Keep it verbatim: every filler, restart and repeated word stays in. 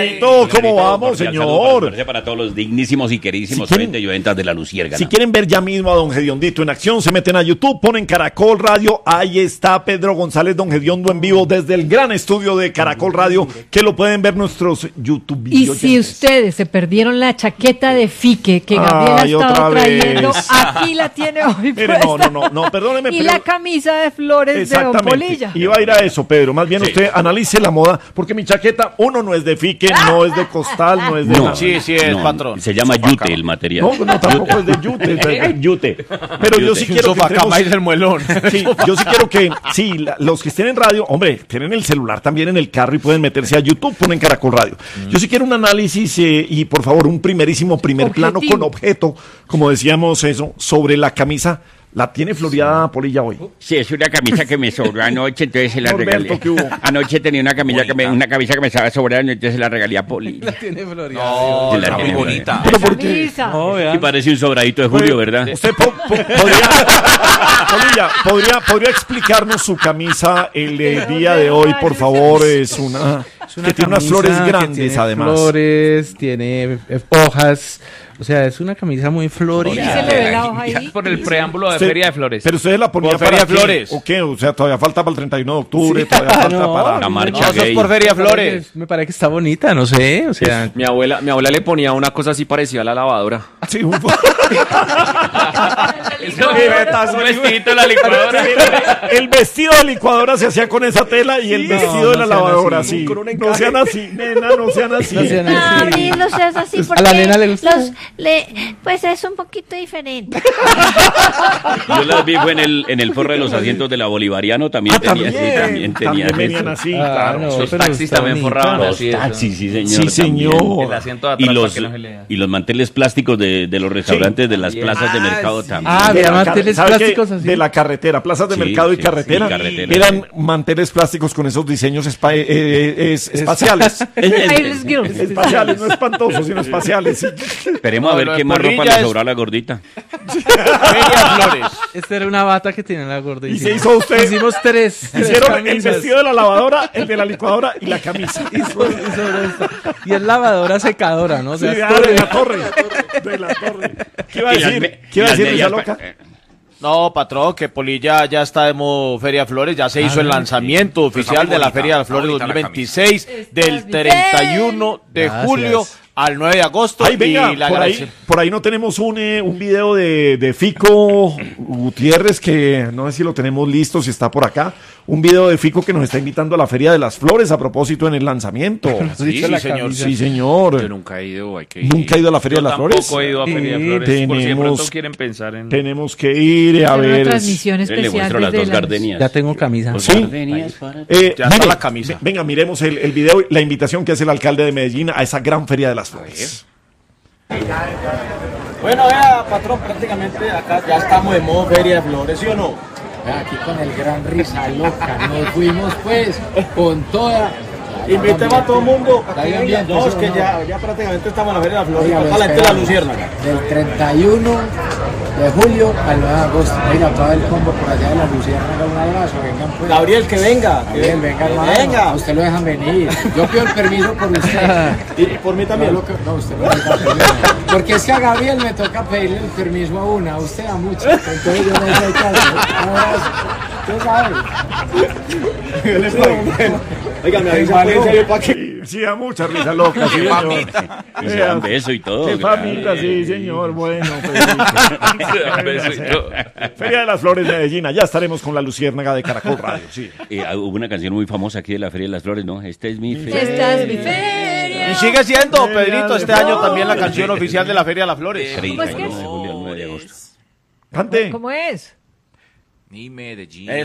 Pedrito, ¿cómo vamos, señor? Saludos para todos los dignísimos y queridísimos si oyentes y oyentas de La Luciérnaga. Si quieren ver ya mismo a don Gediondito en acción, se meten a YouTube, ponen Caracol Radio, ahí está Pedro González, don Gediondo en vivo desde el gran estudio de Caracol Radio, que lo pueden ver nuestros YouTube Y si ustedes se perdieron la chaqueta de Fique que Gabriel ha estado trayendo, aquí la tiene hoy. Mire, no, no, no, no, perdóneme. Y la camisa de flores de Don Polilla. Iba a ir a eso, Pedro. Más bien sí. Usted analice la moda, porque mi chaqueta, uno, no es de Fique, no es de costal, no es de... No, sí, sí es, no, patrón. Se llama yute el material. No, no, tampoco es de yute, es yute. Pero yute. Yo sí quiero que entremos... el muelón. Sí, yo sí quiero que, sí, la, los que estén en radio, hombre, tienen el celular también en el carro y pueden meterse a YouTube, ponen Caracol Radio. Mm. Yo sí quiero un análisis eh, y, por favor, un primerísimo primer Objetivo. plano con objeto, como decíamos eso, sobre la camisa. ¿La tiene floreada sí. Polilla hoy? Sí, es una camisa que me sobró anoche, entonces se la Norberto, regalé. ¿qué hubo? Anoche tenía una camisa que me, una camisa que me estaba sobrando, entonces se la regalé a Polilla. La tiene floreada. No, la tiene muy bonita. ¿Pero por qué? No, y parece un sobradito de Julio, ¿verdad? Usted po po podría, Polilla, ¿podría, podría explicarnos su camisa el eh, día de hoy, por favor. Es una, es una que tiene unas flores grandes, tiene además. Flores, tiene hojas. O sea, es una camisa muy florida. ¿Y se le ve la hoja ahí? Por el preámbulo de usted, Feria de Flores. Pero ustedes la ponían para Feria de Flores. ¿O qué? O sea, todavía falta para el treinta y uno de octubre, sí. todavía falta no, para la marcha no, gay. Por Feria de Flores. Me parece que está bonita, no sé, o sea, mi abuela, mi abuela le ponía una cosa así parecida a la lavadora. Sí, un un vestidito de la licuadora. El vestido de licuadora se hacía con esa tela y sí, el vestido no, de la no lavadora así. No sean así, nena, no sean así. No sean así. No, no seas así porque a la nena le gusta. Los, le, pues es un poquito diferente. Yo las vi fue en el en el forro de los asientos de la Bolivariano, también ah, tenía también, sí, también tenía también venían así, ah, claro. No, los taxis también forraban los así. Taxis, sí señor. Sí señor. El asiento de atrás y los para que no se lea. y los manteles plásticos de, de los restaurantes sí. de las plazas ah, de mercado sí. también. Ah, había manteles plásticos así. De la carretera, plazas de sí, mercado sí, y carretera, sí, carretera. Eran manteles plásticos con esos diseños espa eh, eh, es, espaciales. Espaciales, no espantosos, sino espaciales. Sí. Esperemos no, a ver qué más ropa le sobró a la gordita. Flores. Esta era una bata que tenía la gordita. Y se hizo usted. Hicimos tres. Hicieron tres el vestido de la lavadora, el de la licuadora y la camisa. Y, sobre, y, sobre esto. Y es lavadora secadora, ¿no? O sea, sí, de, de la torre. De la torre. ¿Qué iba a decir? ¿Qué iba a decir esa loca? No, patrón, que Polilla ya está en modo Feria Flores, ya se hizo ah, el lanzamiento sí. oficial de la Feria de Flores dos mil veintiséis del treinta y uno de Gracias. julio al nueve de agosto. Ay, venga, y la por, ahí, por ahí no tenemos un, eh, un video de, de Fico Gutiérrez, que no sé si lo tenemos listo, si está por acá. Un video de Fico que nos está invitando a la Feria de las Flores a propósito en el lanzamiento. Sí, sí, señor. Sí, señor. Yo nunca he ido, hay que ir. ¿Nunca he ido a la Feria Yo de las Flores? Tampoco he ido a Feria de Flores, tenemos, por si de pronto quieren pensar en... Tenemos que ir a ver... Una transmisión especial. Le muestro las dos gardenias. Ya tengo camisa. ¿Sí? Gardenias para... eh, ya está la camisa. Venga, miremos el, el video, la invitación que hace el alcalde de Medellín a esa gran Feria de las Flores. Bueno, vea, patrón, prácticamente acá ya estamos en modo Feria de Flores, ¿sí o no? Aquí con el gran risa loca, nos fuimos pues con toda... Invitemos a todo el mundo. Bien, bien, no, es que no. ya, ya prácticamente estamos en la Feria de las Flores. Oiga, la gente de La Luciérnaga. Del treinta y uno de julio al nueve de agosto. Oiga, todo el combo por allá de La Luciérnaga, un abrazo. Vengan pues. Gabriel, que venga. Gabriel, venga, hermano. Venga. A usted lo dejan venir. Yo pido el permiso por usted. ¿Y por mí también? No, no usted no deja permiso. Porque es que a Gabriel me toca pedirle el permiso a una, a usted a muchos. Entonces yo no sé qué hacer. Un abrazo. Usted sabe. Oiga, me avisa pues, en serio para que... Sí, da mucha risa loca, sí, señor. Y se dan beso y todo. Qué famita, sí, señor, bueno. Feria de las Flores de Medellín, ya estaremos con la Luciérnaga de Caracol Radio, sí. Eh, hubo una canción muy famosa aquí de la Feria de las Flores, ¿no? Esta es mi feria. Esta es mi feria. Y sigue siendo, Pedrito, este año también la canción oficial de la Feria de las Flores. ¿Cómo es que es? de julio al nueve de agosto. Cante. ¿Cómo es? Ni Medellín.